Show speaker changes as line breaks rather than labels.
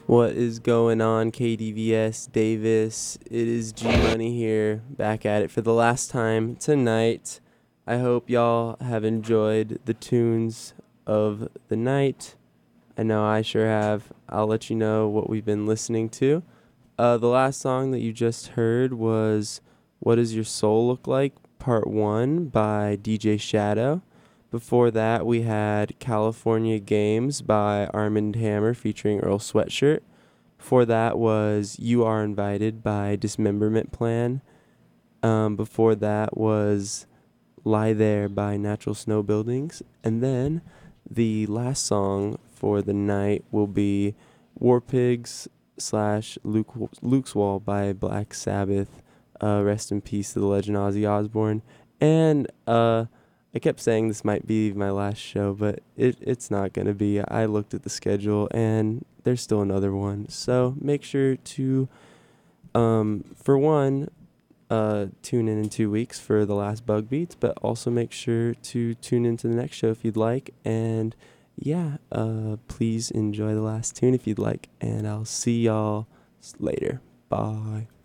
What is going on, KDVS Davis? It is G Money here, back at it for the last time tonight. I hope y'all have enjoyed the tunes of the night. I know I sure have. I'll let you know what we've been listening to. The last song that you just heard was What Does Your Soul Look Like? Part 1 by DJ Shadow. Before that, we had California Games by Armand Hammer featuring Earl Sweatshirt. Before that was You Are Invited by Dismemberment Plan. Before that was Lie There by Natural Snow Buildings. And then the last song for the night will be War Pigs / Luke's Wall by Black Sabbath. Rest in peace to the legend Ozzy Osbourne. And I kept saying this might be my last show, but it's not going to be. I looked at the schedule and there's still another one. So make sure to, for one, tune in 2 weeks for the last Bug Beats, but also make sure to tune into the next show if you'd like. And yeah, please enjoy the last tune if you'd like. And I'll see y'all later. Bye.